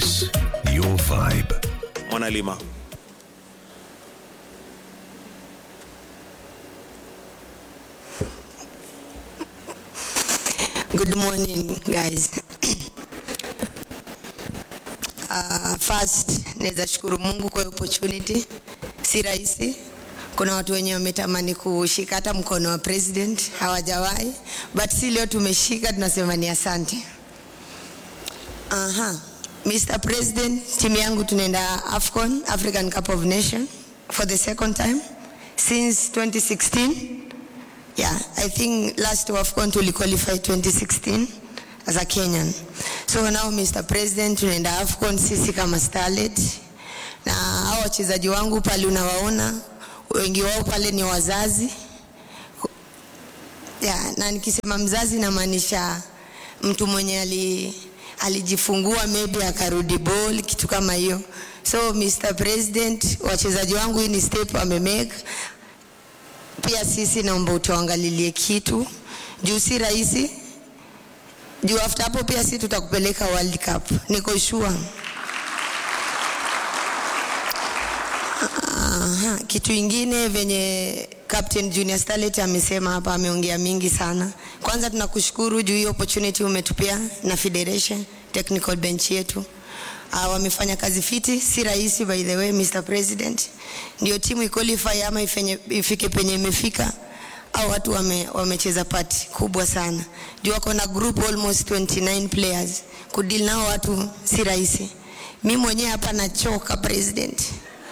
voice, your vibe. Mwana Lima. Good morning, guys. First, naweza shukuru Mungu kwa opportunity. Si rahisi. Kuna watu wenye wametamani kushika hata mkono wa president, hawajawahi. But si leo tumeshika, tunasema ni asante. Mr. President, timu yangu tunaenda AFCON, African Cup of Nations, for the second time since 2016. Yeah, I think last AFCON to qualify 2016 as a Kenyan. So now Mr. President, tunaenda AFCON sisi kama Starlet. Na hao wachezaji wangu pale unawaona, wengi wao pale ni wazazi. Yeah, na nikisema mzazi namaanisha mtu mwenye alijifungua maybe akarudi ball, kitu kama hiyo. So Mr. President, wachezaji wangu hii ni step wamemake. Pia sisi naomba utuangalilie kitu. Juu si rahisi. Juu after hapo pia sisi tutakupeleka World Cup. Niko sure. Kitu ingine venye Captain Junior Starlet amesema hapa, ameongea mingi sana. Kwanza tunakushukuru juu hiyo opportunity umetupia na Federation Technical Bench yetu. Wamefanya kazi fiti, si rahisi by the way Mr. President. Ndio timu iqualify ama ifike penye imefika. Au watu wamecheza part kubwa sana. Juu wako na group almost 29 players. Kudeal nao watu si rahisi. Mimi mwenyewe hapa nachoka president.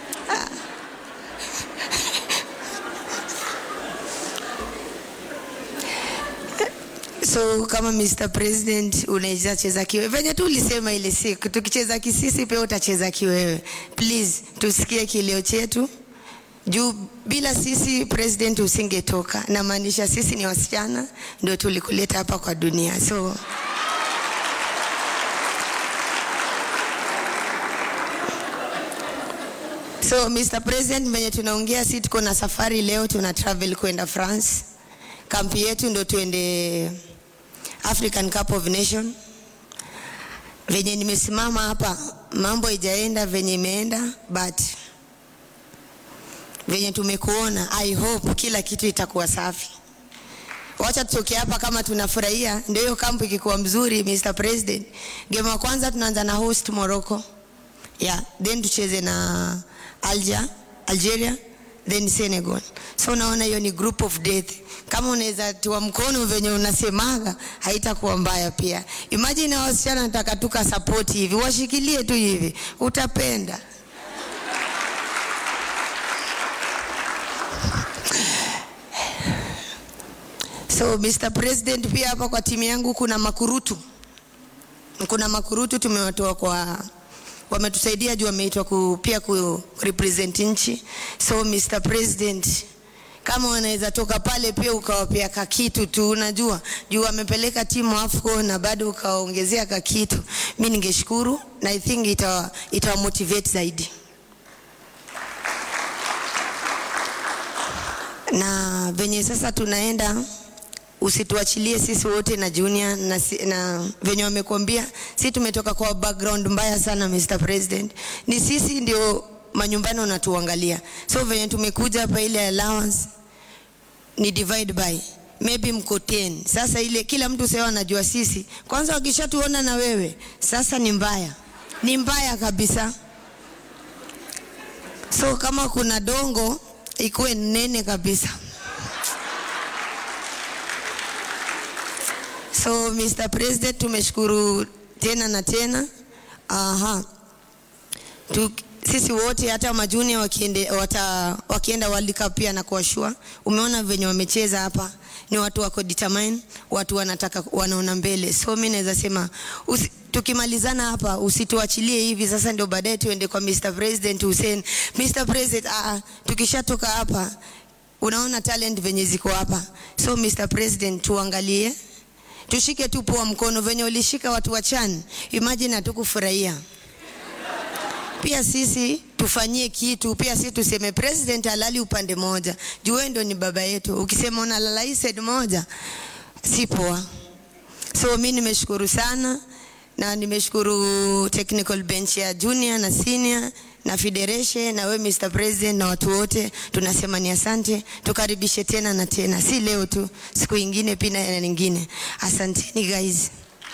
So kama Mr. President unaweza cheza kiwewe. Venye tu ulisema ile siku tukicheza kisisi pia utacheza kiwewe. Please tusikie kilio chetu. Juu bila sisi president usingetoka. Na maanisha sisi ni wasichana ndio tulikuleta hapa kwa dunia. So Mr. President, venye tunaongea sisi tuko na safari leo, tuna travel kwenda France. Kampi yetu ndio tuende African Cup of Nations. Venye nimesimama hapa mambo haijaenda venye imeenda, but venye tumekuona I hope kila kitu itakuwa safi. Wacha tutoke hapa kama tunafurahia, ndio hiyo kampu ikikuwa mzuri Mr. President. Game ya kwanza tunaanza na host Morocco. Yeah, then tucheze na Algeria, then Senegal. So naona hiyo ni group of death. Kama unaweza tuwa mkono venye unasemaga haitakuwa mbaya pia. Imagine wasichana nataka tuka support hivi, washikilie tu hivi, utapenda. So Mr. President, pia hapa kwa timu yangu kuna makurutu. Kuna makurutu tumewatoa kwa wametusaidia juu wameitwa pia ku represent nchi. So Mr. President, kama wanaweza toka pale pia ukawapea kakitu tu, unajua juu wamepeleka timu AFCON na bado ukaongezea kakitu, mimi ningeshukuru na I think ita motivate zaidi. Na venye sasa tunaenda, usituachilie sisi wote na junior na venye wamekuambia sisi tumetoka kwa background mbaya sana Mr. President. Ni sisi ndio manyumbani unatuangalia. So venye tumekuja hapa ile allowance ni divide by maybe mko 10. Sasa ile kila mtu sawa anajua sisi. Kwanza wakishatuona na wewe, sasa ni mbaya. Ni mbaya kabisa. So kama kuna dongo ikuwe nene kabisa. So Mr. President, tumeshukuru tena na tena. Sisi wote hata majunia wakienda World Cup pia na kuashua. Umeona venye wamecheza hapa, ni watu wako determine, watu wanataka wanaona mbele. So mimi naweza sema tukimalizana hapa usituachilie hivi sasa ndio baadaye tuende kwa Mr. President Hussein. Mr. President, tukishatoka hapa unaona talent venye ziko hapa. So Mr. President, tuangalie, tushike tu poa mkono venye ulishika watu wa CHAN. Imagine hatukufurahia. Pia sisi tufanyie kitu, pia sisi tuseme president halali upande moja. Juu wewe ndio ni baba yetu. Ukisema unalala hii side moja si poa. So mimi nimeshukuru sana na nimeshukuru technical bench ya junior na senior na federation na we Mr. President na watu wote, tunasema ni asante. Tukaribishe tena na tena, si leo tu, siku nyingine pia na nyingine. Asanteni guys.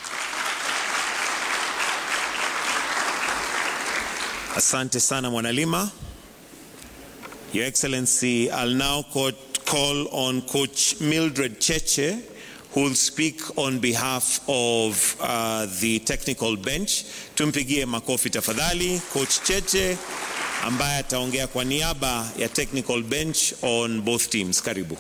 Asante sana Mwanalima. Your Excellency, I'll now call on Coach Mildred Cheche, who will speak on behalf of the technical bench. Tumpigie makofi tafadhali. Coach Cheche ambaye ataongea kwa niaba ya technical bench on both teams. Karibu.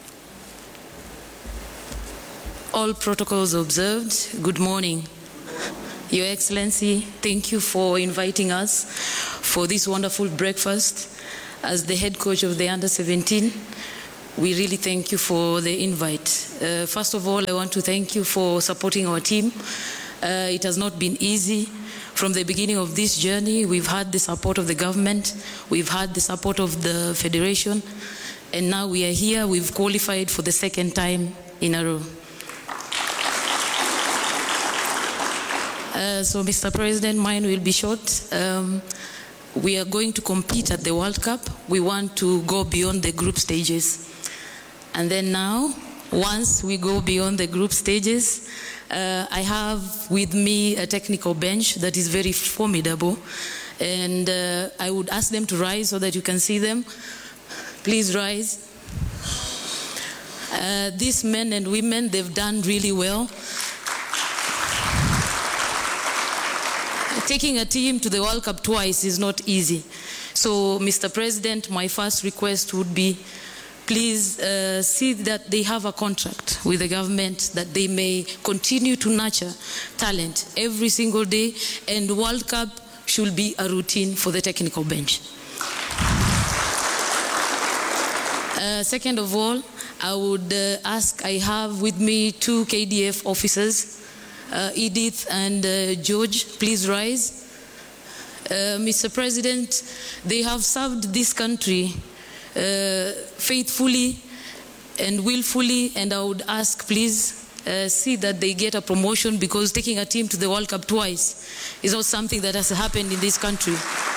All protocols observed. Good morning. Your Excellency, thank you for inviting us for this wonderful breakfast. As the head coach of the Under-17, we really thank you for the invite. First of all, I want to thank you for supporting our team. It has not been easy. From the beginning of this journey, we've had the support of the government, we've had the support of the federation, and now we are here, we've qualified for the second time in a row. So, Mr. President, mine will be short. We are going to compete at the World Cup. We want to go beyond the group stages. And then now, once we go beyond the group stages, I have with me a technical bench that is very formidable. And I would ask them to rise so that you can see them. Please rise. These men and women, they've done really well. Taking a team to the World Cup twice is not easy. So, Mr. President, my first request would be, please see that they have a contract with the government that they may continue to nurture talent every single day, and World Cup should be a routine for the technical bench. Second of all, I would ask, I have with me 2 KDF officers, Edith and George, please rise. Mr. President, they have served this country faithfully and willfully, and I would ask, please see that they get a promotion, because taking a team to the World Cup twice is not something that has happened in this country.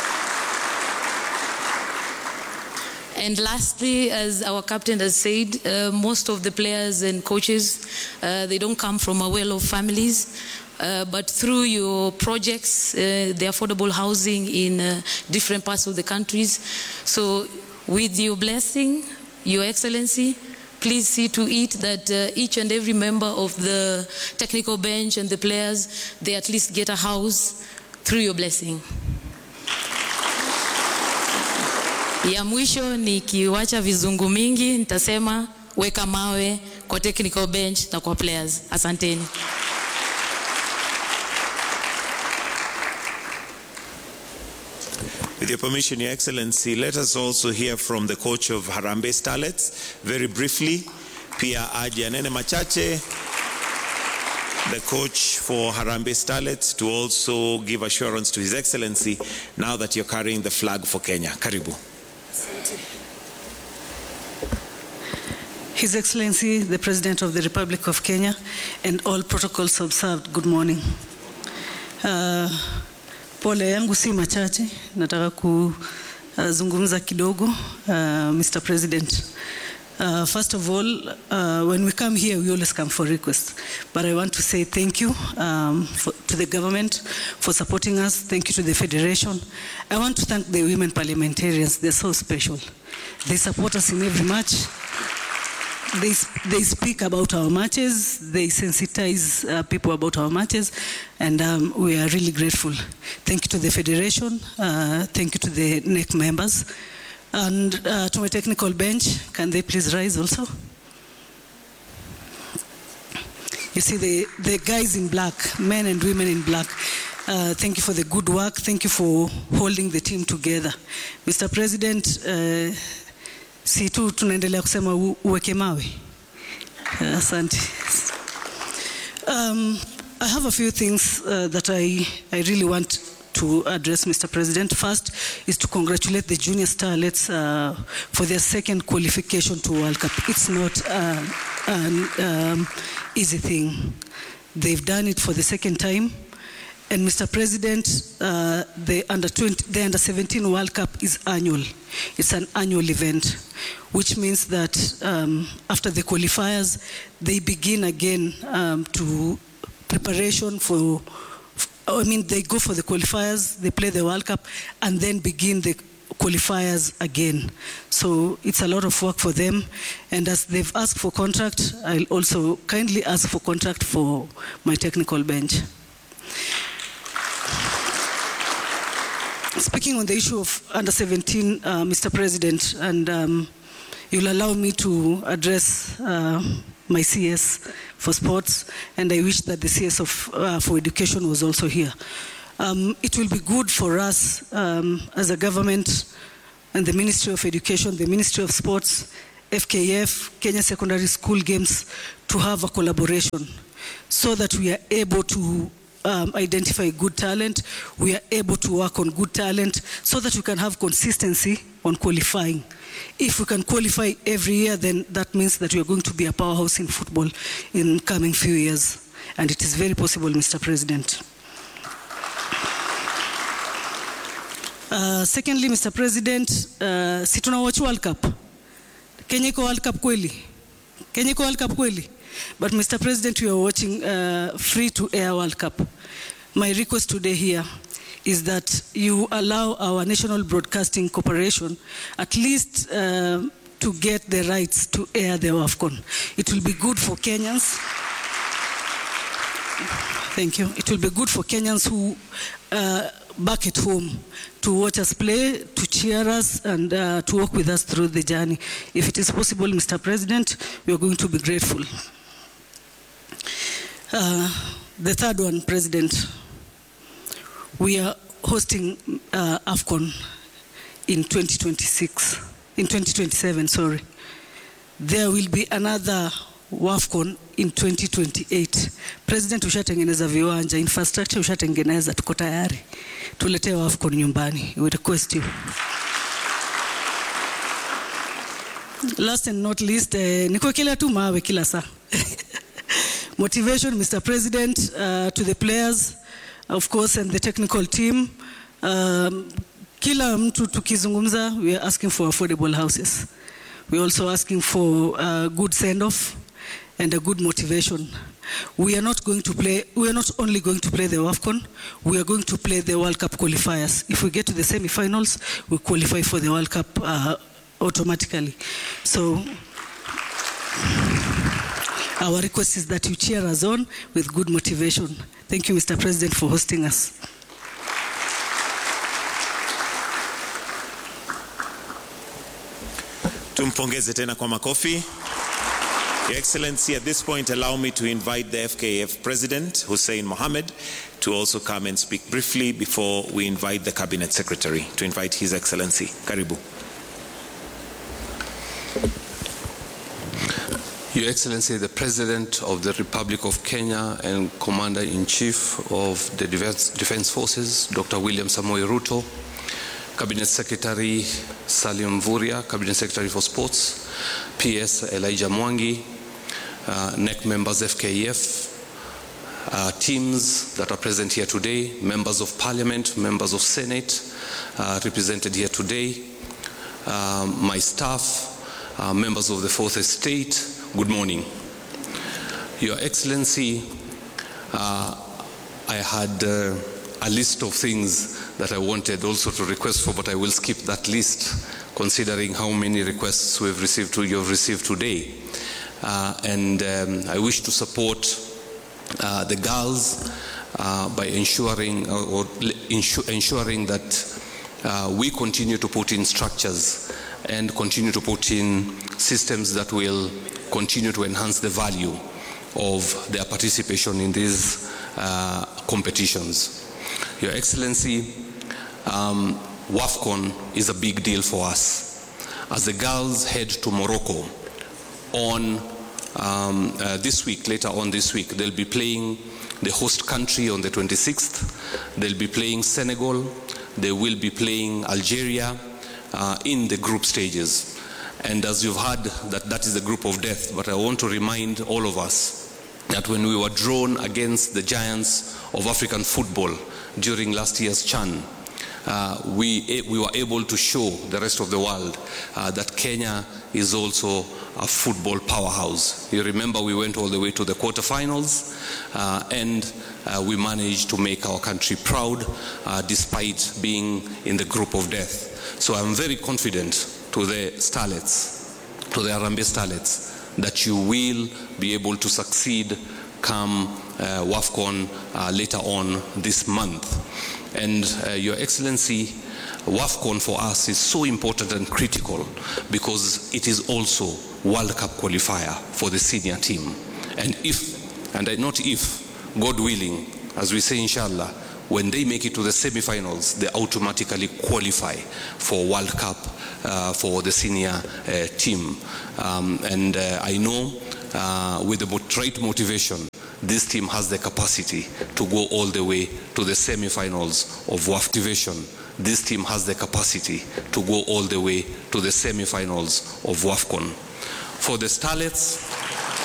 And lastly, as our captain has said, most of the players and coaches, they don't come from a well-off families, but through your projects, the affordable housing in different parts of the countries. So with your blessing, Your Excellency, please see to it that each and every member of the technical bench and the players, they at least get a house through your blessing. Ya mwisho nikiwacha vizungu mingi, nitasema weka mawe kwa technical bench na kwa players. Asanteni. With your permission, Your Excellency, let us also hear from the coach of Harambee Starlets very briefly. Pia aje anene machache, the coach for Harambee Starlets, to also give assurance to His Excellency now that you're carrying the flag for Kenya. Karibu. His Excellency, the President of the Republic of Kenya, and all protocols observed, good morning. Pole yangu si machache, nataka kuzungumza kidogo, Mr. President. First of all, when we come here, we always come for requests. But I want to say thank you to the government for supporting us. Thank you to the Federation. I want to thank the women parliamentarians. They're so special. They support us in every match. They speak about our matches. They sensitize people about our matches. And we are really grateful. Thank you to the Federation. Thank you to the NEC members. And to my technical bench, can they please rise also? You see the guys in black, men and women in black. Thank you for the good work. Thank you for holding the team together. Mr. President, si tu tunaendelea kusema uweke mawe. Asante. I have a few things that I really want to address, Mr. President. First is to congratulate the junior starlets for their second qualification to World Cup. It's not an easy thing. They've done it for the second time. And Mr. President, the Under-17 World Cup is annual. It's an annual event, which means that after the qualifiers, they begin again to preparation for, they go for the qualifiers, they play the World Cup, and then begin the qualifiers again. So it's a lot of work for them. And as they've asked for contract, I'll also kindly ask for contract for my technical bench. Speaking on the issue of Under-17, Mr. President, and you'll allow me to address my CS for sports, and I wish that the CS for education was also here. It will be good for us as a government and the Ministry of Education, the Ministry of Sports, FKF, Kenya Secondary School Games, to have a collaboration so that we are able to identify good talent, we are able to work on good talent so that we can have consistency on qualifying. If we can qualify every year, then that means that we are going to be a powerhouse in football in coming few years. And it is very possible, Mr. President. Secondly, Mr. President, si tuna watch World Cup. Kenya iko World Cup kweli? Kenya iko World Cup kweli? But Mr. President, we are watching free-to-air World Cup. My request today here is that you allow our National Broadcasting Corporation at least to get the rights to air the AFCON. It will be good for Kenyans. Thank you. It will be good for Kenyans who back at home to watch us play, to cheer us, and to walk with us through the journey. If it is possible, Mr. President, we are going to be grateful. The third one, President, we are hosting AFCON in 2027, sorry. There will be another WAFCON in 2028. President, ushatengeneza viwanja, infrastructure ushatengeneza, tuko tayari. Tulete WAFCON nyumbani. We request you. Last and not least, nikuwekelea tu mawe kila saa. Motivation, Mr. President, to the players, of course, and the technical team. Kila mtu tukizungumza, we are asking for affordable houses. We are also asking for a good send-off and a good motivation. We are not only going to play the WAFCON, we are going to play the World Cup qualifiers. If we get to the semi-finals, we qualify for the World Cup automatically. So our request is that you cheer us on with good motivation. Thank you, Mr. President, for hosting us. Tumpongeze tena kwa makofi. Your Excellency, at this point, allow me to invite the FKF President, Hussein Mohammed, to also come and speak briefly before we invite the Cabinet Secretary to invite His Excellency. Karibu. Your Excellency, the President of the Republic of Kenya and Commander-in-Chief of the Defense Forces, Dr. William Samoei Ruto, Cabinet Secretary Salim Mvurya, Cabinet Secretary for Sports, PS Elijah Mwangi, NEC members FKF, teams that are present here today, members of Parliament, members of Senate represented here today, my staff, members of the Fourth Estate, good morning. Your Excellency, I had a list of things that I wanted also to request for, but I will skip that list considering how many requests you've received today. I wish to support the girls by ensuring that we continue to put in structures and continue to put in systems that will continue to enhance the value of their participation in these competitions. Your Excellency, WAFCON is a big deal for us. As the girls head to Morocco on this week, later on this week, they'll be playing the host country on the 26th. They'll be playing Senegal. They will be playing Algeria in the group stages. And as you've heard, that is the group of death. But I want to remind all of us that when we were drawn against the giants of African football during last year's CHAN, we were able to show the rest of the world that Kenya is also a football powerhouse. You remember we went all the way to the quarterfinals and we managed to make our country proud despite being in the group of death. So I'm very confident to the Starlets, to the Harambee Starlets, that you will be able to succeed come WAFCON later on this month. And Your Excellency, WAFCON for us is so important and critical because it is also World Cup qualifier for the senior team. And not if, God willing, as we say inshallah, when they make it to the semi-finals, they automatically qualify for World Cup for the senior team. I know with the right motivation, this team has the capacity to go all the way to the semi-finals of WAF division. This team has the capacity to go all the way to the semi-finals of WAFCON. For the Starlets,